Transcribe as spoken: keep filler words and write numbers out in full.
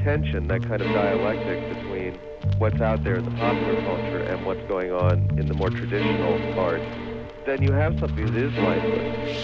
tension, that kind of dialectic between what's out there in the popular culture and what's going on in the more traditional art, then you have something that is lifeless.